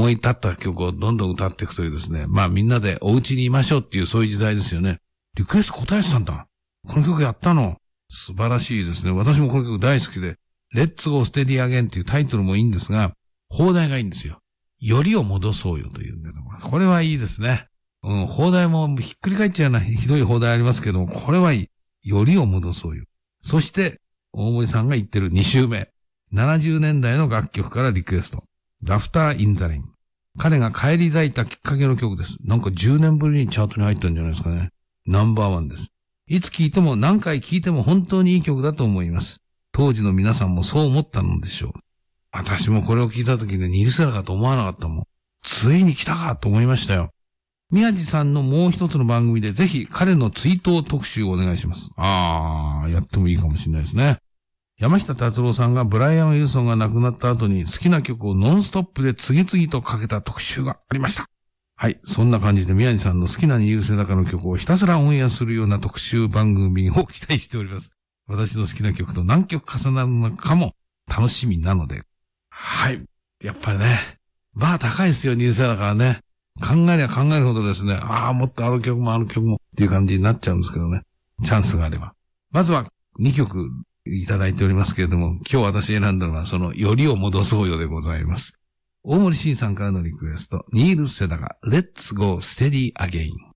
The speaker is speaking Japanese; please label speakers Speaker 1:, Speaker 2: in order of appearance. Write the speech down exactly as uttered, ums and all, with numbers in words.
Speaker 1: 思い立った曲をどんどん歌っていくというですね、まあみんなでお家にいましょうっていうそういう時代ですよね。リクエスト答えてたんだ。この曲やったの。素晴らしいですね。私もこの曲大好きで、Let's Go Steady Again っていうタイトルもいいんですが、放題がいいんですよ。よりを戻そうよというんだけど、これはいいですね。うん、放題もひっくり返っちゃうようなひどい放題ありますけども、これはいい。よりを戻そうよ。そして、大森さんが言ってるに週目。ななじゅうねんだいの楽曲からリクエスト。ラフター・イン・ザ・レイン。彼が帰り咲いたきっかけの曲です。なんかじゅうねんぶりにチャートに入ったんじゃないですかね。ナンバーワンです。いつ聴いても何回聴いても本当にいい曲だと思います。当時の皆さんもそう思ったのでしょう。私もこれを聞いた時にニルセラかと思わなかったもん。ついに来たかと思いましたよ。宮地さんのもう一つの番組でぜひ彼の追悼特集をお願いします。あー、やってもいいかもしれないですね。山下達郎さんがブライアン・ウィルソンが亡くなった後に好きな曲をノンストップで次々とかけた特集がありました。はい。そんな感じで宮地さんの好きなニルセラの曲をひたすらオンエアするような特集番組を期待しております。私の好きな曲と何曲重なるのかも楽しみなので。はい。やっぱりね、バー高いですよ、ニルセラからね。考えりゃ考えるほどですね、ああ、もっとある曲もある曲もっていう感じになっちゃうんですけどね。チャンスがあれば。まずはにきょくいただいておりますけれども、今日私選んだのはそのよりを戻そうよでございます。大森慎さんからのリクエスト、ニールセダが Let's Go Steady Again。